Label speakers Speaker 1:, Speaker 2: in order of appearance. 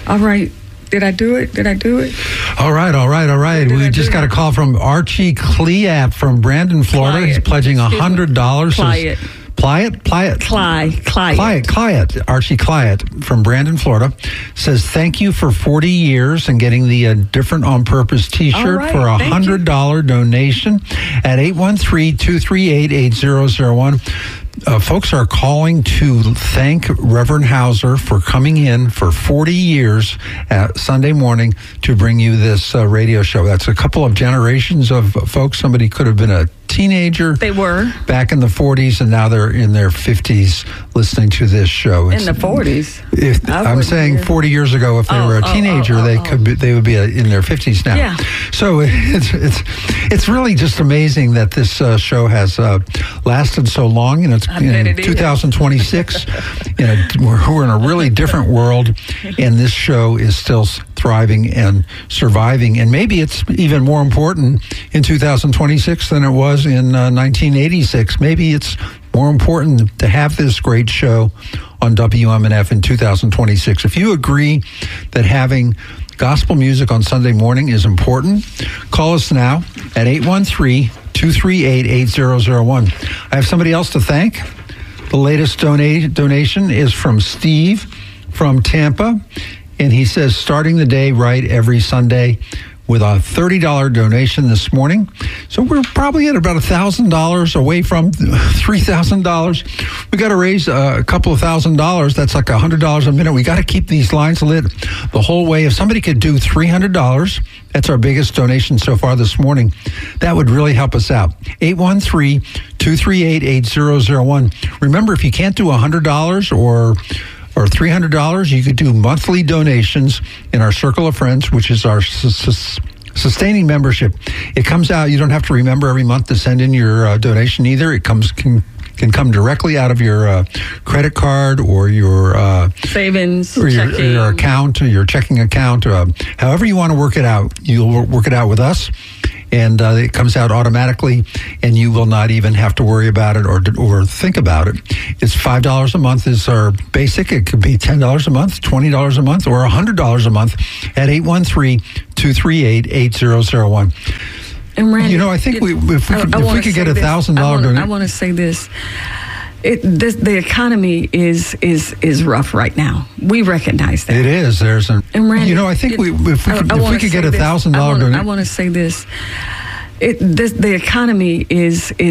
Speaker 1: All right. Did I do it?
Speaker 2: All right. We just got a call from Archie Cleat from Brandon, Florida. He's pledging $100. Clyat. Archie Clyat from Brandon, Florida says, thank you for 40 years and getting the Different on Purpose t-shirt for a $100 donation at 813-238-8001. Folks are calling to thank Reverend Hauser for coming in for 40 years at Sunday morning to bring you this radio show. That's a couple of generations of folks. Somebody could have been a teenager.
Speaker 1: They were. Back
Speaker 2: in the 40s, and now they're in their 50s listening to this show.
Speaker 1: In the 40s?
Speaker 2: I'm saying 40 years ago, if they were a teenager, they would be in their 50s now.
Speaker 1: Yeah.
Speaker 2: So it's really just amazing that this show has lasted so long. And it's in 2026. We're in a really different world, and this show is still thriving and surviving. And maybe it's even more important in 2026 than it was in 1986. Maybe it's more important to have this great show on WMNF in 2026. If you agree that having gospel music on Sunday morning is important, call us now at 813-238-8001. I have somebody else to thank. The latest donation is from Steve from Tampa. And he says, starting the day right every Sunday with a $30 donation this morning. So we're probably at about $1,000 away from $3,000. We got to raise a couple of $1,000. That's like $100 a minute. We got to keep these lines lit the whole way. If somebody could do $300, that's our biggest donation so far this morning. That would really help us out. 813-238-8001. Remember, if you can't do $100 or $300, you could do monthly donations in our Circle of Friends, which is our sustaining membership. It comes out, you don't have to remember every month to send in your donation either. It can come directly out of your credit card or your
Speaker 1: savings
Speaker 2: or your account or your checking account. However you want to work it out, you'll work it out with us. And it comes out automatically, and you will not even have to worry about it or think about it. It's $5 a month is our basic. It could be $10 a month, $20 a month, or $100 a month at 813-238-8001.
Speaker 1: And Randy,
Speaker 2: I think if we could get $1,000 donation.
Speaker 1: I want to say this. The economy is rough right now. We recognize that.
Speaker 2: It is. And Randy, I think if we could get $1,000 donation.
Speaker 1: I want to say this. The economy is